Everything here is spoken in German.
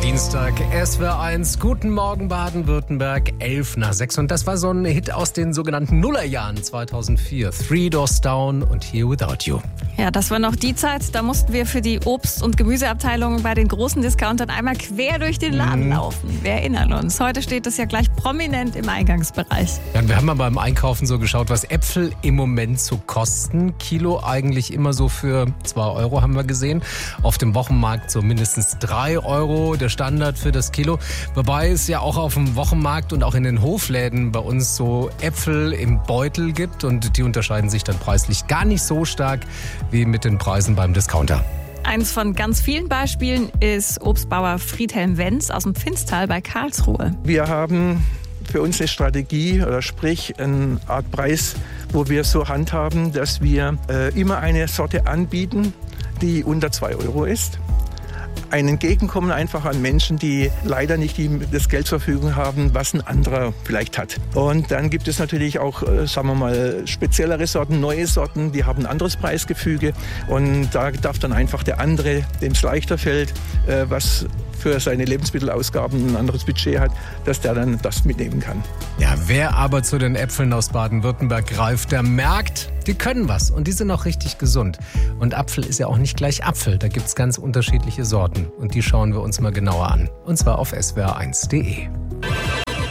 Dienstag, SWR 1. Guten Morgen Baden-Württemberg, 5:11. Und das war so ein Hit aus den sogenannten Nullerjahren 2004. Three Doors Down und Here Without You. Ja, das war noch die Zeit, da mussten wir für die Obst- und Gemüseabteilungen bei den großen Discountern einmal quer durch den Laden laufen. Wir erinnern uns. Heute steht es ja gleich prominent im Eingangsbereich. Ja, und wir haben mal beim Einkaufen so geschaut, was Äpfel im Moment so kosten. Kilo eigentlich immer so für 2 Euro haben wir gesehen. Auf dem Wochenmarkt so mindestens 3 Euro, der Standard für das Kilo. Wobei es ja auch auf dem Wochenmarkt und auch in den Hofläden bei uns so Äpfel im Beutel gibt. Und die unterscheiden sich dann preislich gar nicht so stark wie mit den Preisen beim Discounter. Eines von ganz vielen Beispielen ist Obstbauer Friedhelm Wenz aus dem Pfinztal bei Karlsruhe. Wir haben für uns eine Strategie, oder sprich eine Art Preis, wo wir so handhaben, dass wir immer eine Sorte anbieten, die unter 2 Euro ist. Ein Entgegenkommen einfach an Menschen, die leider nicht das Geld zur Verfügung haben, was ein anderer vielleicht hat. Und dann gibt es natürlich auch, sagen wir mal, speziellere Sorten, neue Sorten, die haben ein anderes Preisgefüge. Und da darf dann einfach der andere, dem es leichter fällt, was für seine Lebensmittelausgaben ein anderes Budget hat, dass der dann das mitnehmen kann. Ja, wer aber zu den Äpfeln aus Baden-Württemberg greift, der merkt, die können was und die sind auch richtig gesund. Und Apfel ist ja auch nicht gleich Apfel, da gibt es ganz unterschiedliche Sorten und die schauen wir uns mal genauer an. Und zwar auf swr1.de.